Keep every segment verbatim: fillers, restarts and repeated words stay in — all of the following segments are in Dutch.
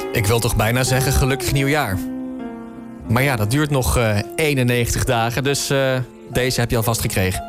Ik wil toch bijna zeggen gelukkig nieuwjaar. Maar ja, dat duurt nog uh, eenennegentig dagen, dus uh, deze heb je alvast gekregen.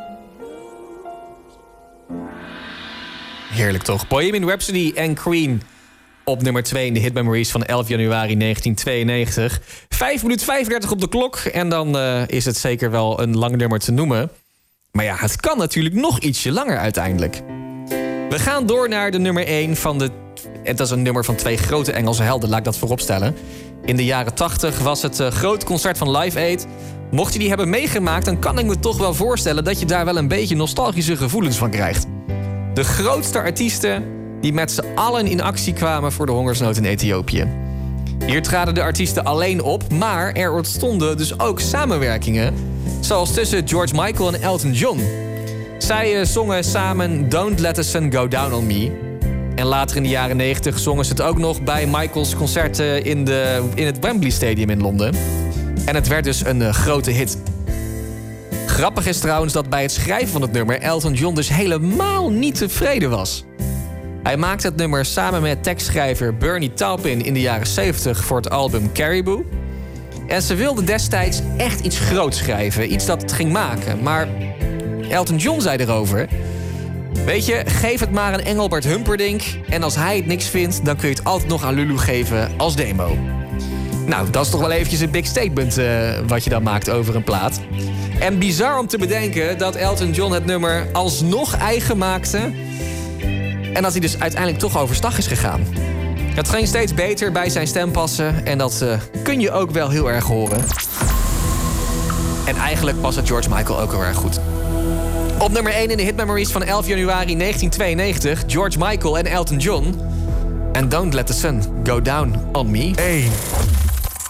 Heerlijk toch? Bohemian Rhapsody en Queen op nummer twee in de Hit Memories van elf januari negentien tweeënnegentig. vijf minuten vijfendertig op de klok en dan uh, is het zeker wel een lang nummer te noemen. Maar ja, het kan natuurlijk nog ietsje langer uiteindelijk. We gaan door naar de nummer één van de... Het is een nummer van twee grote Engelse helden, laat ik dat vooropstellen. In de jaren tachtig was het uh, grote concert van Live Aid. Mocht je die hebben meegemaakt, dan kan ik me toch wel voorstellen dat je daar wel een beetje nostalgische gevoelens van krijgt. De grootste artiesten die met z'n allen in actie kwamen voor de hongersnood in Ethiopië. Hier traden de artiesten alleen op, maar er ontstonden dus ook samenwerkingen. Zoals tussen George Michael en Elton John. Zij uh, zongen samen Don't Let the Sun Go Down on Me. En later in de jaren negentig zongen ze het ook nog bij Michaels concerten in, de, in het Wembley Stadium in Londen. En het werd dus een uh, grote hit. Grappig is trouwens dat bij het schrijven van het nummer Elton John dus helemaal niet tevreden was. Hij maakte het nummer samen met tekstschrijver Bernie Taupin in de jaren zeventig voor het album Caribou. En ze wilden destijds echt iets groots schrijven, iets dat het ging maken. Maar Elton John zei erover: weet je, geef het maar aan Engelbert Humperdinck. En als hij het niks vindt, dan kun je het altijd nog aan Lulu geven als demo. Nou, dat is toch wel eventjes een big statement uh, wat je dan maakt over een plaat. En bizar om te bedenken dat Elton John het nummer alsnog eigen maakte. En dat hij dus uiteindelijk toch overstag is gegaan. Het ging steeds beter bij zijn stem passen. En dat uh, kun je ook wel heel erg horen. En eigenlijk past het George Michael ook heel erg goed. Op nummer één in de Hit Memories van elf januari negentien tweeënnegentig... George Michael en Elton John. And Don't Let the Sun Go Down on Me. één.